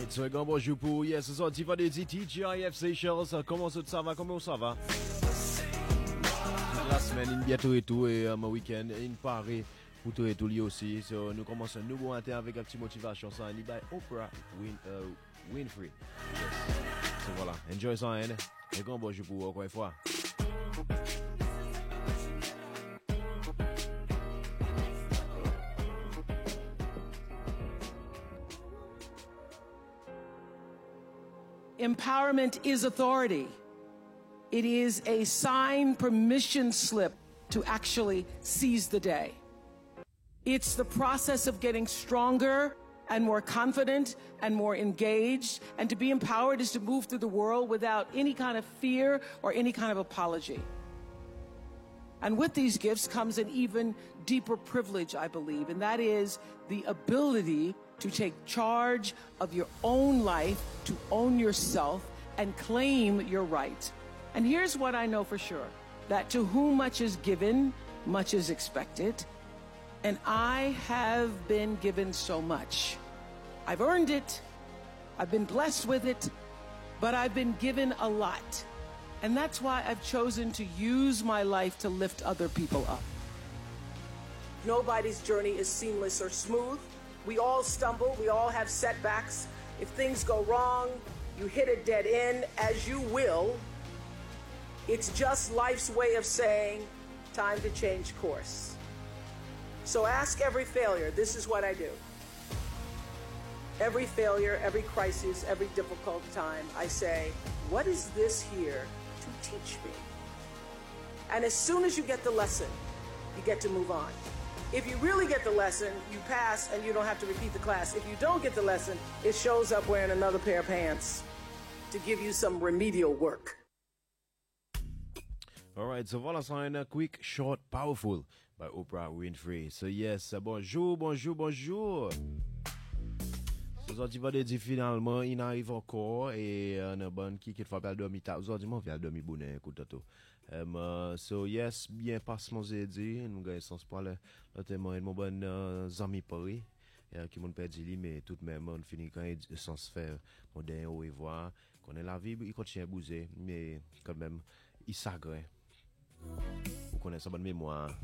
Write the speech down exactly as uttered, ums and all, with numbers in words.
Alright, so un grand bonjour pour yes, ce soir, tu vas dire T G I F Seychelles. Comment ça va? Comment ça va? La semaine, une bientôt et tout, et un week-end, une parée pour tout et tout lui aussi. So, nous commençons un nouveau matin avec un petit motivation, ça, ni by Oprah Win, uh, Winfrey. Yes. So voilà, enjoy ça, hein? Un grand bonjour pour vous, encore une fois. Empowerment is authority. It is a signed permission slip to actually seize the day. It's the process of getting stronger and more confident and more engaged. And to be empowered is to move through the world without any kind of fear or any kind of apology. And with these gifts comes an even deeper privilege, I believe, and that is the ability to take charge of your own life, to own yourself, and claim your right. And here's what I know for sure, that to whom much is given, much is expected. And I have been given so much. I've earned it, I've been blessed with it, but I've been given a lot. And that's why I've chosen to use my life to lift other people up. Nobody's journey is seamless or smooth. We all stumble, we all have setbacks. If things go wrong, you hit a dead end, as you will. It's just life's way of saying, time to change course. So ask every failure, this is what I do. Every failure, every crisis, every difficult time, I say, what is this here to teach me? And as soon as you get the lesson, you get to move on. If you really get the lesson, you pass and you don't have to repeat the class. If you don't get the lesson, it shows up wearing another pair of pants to give you some remedial work. Alright, so voilà, c'est un quick, short, powerful by Oprah Winfrey. So yes, bonjour, bonjour, bonjour. Aujourd'hui, va dire finalement, il arrive encore et un bon qui qui fait pas dormir tard. Aujourd'hui, moi, viens dormir bonne, écoute tout. Um, uh, so yes, bien passe mon zédi, nous gagnons sans pas le notamment mon bon uh, ami Paris uh, qui m'ont perdu lui mais tout de même on finit quand il sans se faire mon dernier au revoir qu'on est la vie il continue à bouger mais quand même il s'agrée. Vous connaissez sa bonne mémoire.